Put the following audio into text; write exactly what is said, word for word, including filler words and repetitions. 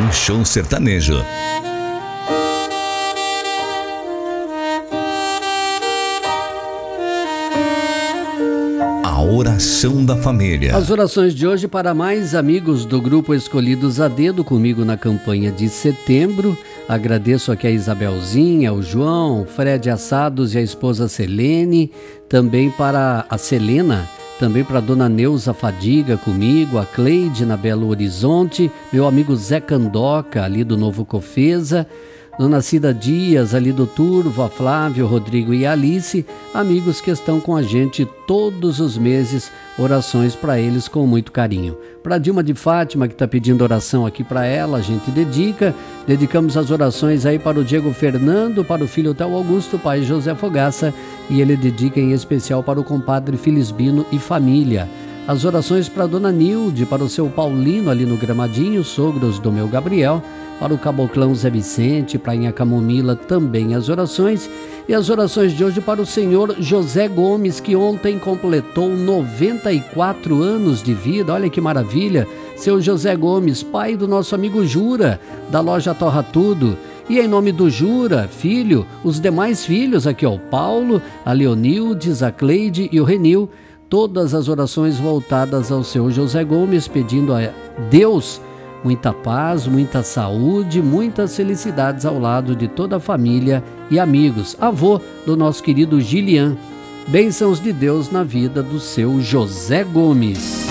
Ranchão Sertanejo. A oração da família. As orações de hoje para mais amigos do grupo Escolhidos a Dedo comigo na campanha de setembro. Agradeço aqui a Isabelzinha, o João, Fred Assados e a esposa Selene, também para a Selena, também para a dona Neuza Fadiga comigo, a Cleide na Belo Horizonte, meu amigo Zé Candoca ali do Novo Cofesa, Dona Cida Dias, ali do Turvo, a Flávio, Rodrigo e a Alice, amigos que estão com a gente todos os meses, orações para eles com muito carinho. Para Dilma de Fátima, que está pedindo oração aqui para ela, a gente dedica, dedicamos as orações aí para o Diego Fernando, para o filho Théo Augusto, o pai José Fogaça, e ele dedica em especial para o compadre Filisbino e família. As orações para a dona Nilde, para o seu Paulino ali no Gramadinho, sogros do meu Gabriel, para o caboclão Zé Vicente, para a Camomila também as orações, e as orações de hoje para o senhor José Gomes, que ontem completou noventa e quatro anos de vida. Olha que maravilha, seu José Gomes, pai do nosso amigo Jura, da loja Torra Tudo. E em nome do Jura, filho, os demais filhos aqui, ó, o Paulo, a Leonildes, a Cleide e o Renil, todas as orações voltadas ao seu José Gomes, pedindo a Deus muita paz, muita saúde, muitas felicidades ao lado de toda a família e amigos. Avô do nosso querido Gilian. Bênçãos de Deus na vida do seu José Gomes.